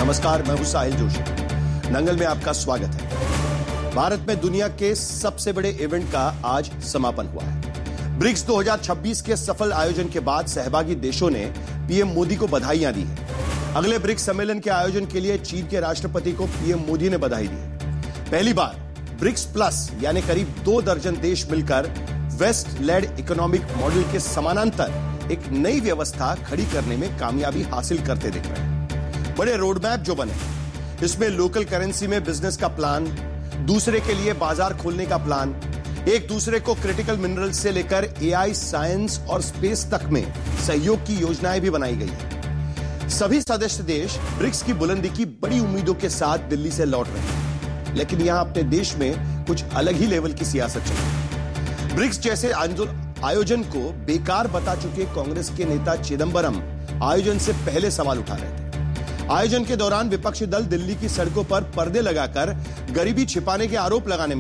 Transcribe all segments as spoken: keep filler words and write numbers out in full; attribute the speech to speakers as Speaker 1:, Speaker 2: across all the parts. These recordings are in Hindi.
Speaker 1: नमस्कार, मैं हूं साहिल जोशी। दंगल में आपका स्वागत है। भारत में दुनिया के सबसे बड़े इवेंट का आज समापन हुआ है। ब्रिक्स दो हज़ार छब्बीस के सफल आयोजन के बाद सहभागी देशों ने पीएम मोदी को बधाइयां दी है। अगले ब्रिक्स सम्मेलन के आयोजन के लिए चीन के राष्ट्रपति को पीएम मोदी ने बधाई दी। पहली बार ब्रिक्स प्लस यानी करीब दो दर्जन देश मिलकर वेस्ट लेड इकोनॉमिक मॉडल के समानांतर एक नई व्यवस्था खड़ी करने में कामयाबी हासिल करते दिख रहे हैं। बड़े रोड मैप जो बने, इसमें लोकल करेंसी में बिजनेस का प्लान, दूसरे के लिए बाजार खोलने का प्लान, एक दूसरे को क्रिटिकल मिनरल्स से लेकर एआई, साइंस और स्पेस तक में सहयोग की योजनाएं भी बनाई गई हैं। सभी सदस्य देश ब्रिक्स की बुलंदी की बड़ी उम्मीदों के साथ दिल्ली से लौट रहे हैं, लेकिन यहां अपने देश में कुछ अलग ही लेवल की सियासत चल रही है। ब्रिक्स जैसे आयोजन को बेकार बता चुके कांग्रेस के नेता चिदंबरम आयोजन से पहले सवाल उठा रहे थे। आयोजन के दौरान विपक्षी दल दिल्ली की सड़कों पर पर्दे लगाकर गरीबी छिपाने के आरोप लगाने में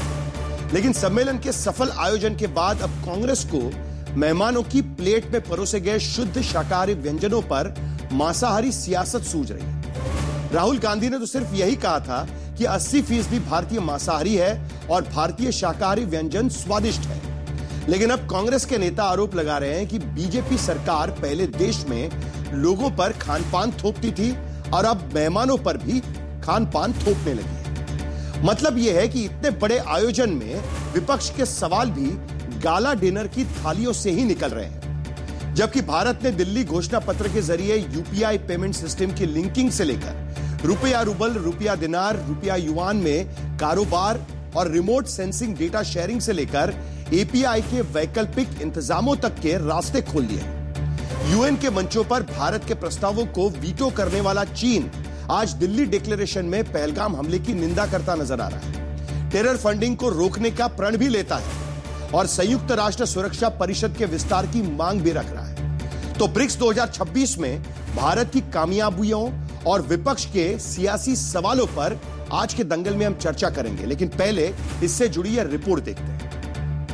Speaker 1: लगे। लेकिन सम्मेलन के सफल आयोजन के बाद अब कांग्रेस को मेहमानों की प्लेट में परोसे गए शुद्ध शाकाहारी व्यंजनों पर मांसाहारी सियासत सूझ रही है। राहुल गांधी ने तो सिर्फ यही कहा था कि अस्सी फीसदी भारतीय मांसाहारी है और भारतीय शाकाहारी व्यंजन स्वादिष्ट है। लेकिन अब कांग्रेस के नेता आरोप लगा रहे हैं कि बीजेपी सरकार पहले देश में लोगों पर खान पान थोपती थी और अब मेहमानों पर भी खान पान थोपने लगी है। मतलब यह है कि इतने बड़े आयोजन में विपक्ष के सवाल भी गाला डिनर की थालियों से ही निकल रहे हैं। जबकि भारत ने दिल्ली घोषणा पत्र के जरिए यूपीआई पेमेंट सिस्टम की लिंकिंग से लेकर रुपया रूबल, रुपया दिनार, रुपया युआन में कारोबार और रिमोट सेंसिंग डेटा शेयरिंग से लेकर एपीआई के वैकल्पिक इंतजामों तक के रास्ते खोल दिए हैं। यूएन के मंचों पर भारत के प्रस्तावों को वीटो करने वाला चीन आज दिल्ली डिक्लेरेशन में पहलगाम हमले की निंदा करता नजर आ रहा है। टेरर फंडिंग को रोकने का प्रण भी लेता है और संयुक्त राष्ट्र सुरक्षा परिषद के विस्तार की मांग भी रख रहा है। तो ब्रिक्स दो हज़ार छब्बीस में भारत की कामयाबियों और विपक्ष के सियासी सवालों पर आज के दंगल में हम चर्चा करेंगे, लेकिन पहले इससे जुड़ी यह रिपोर्ट देखते हैं।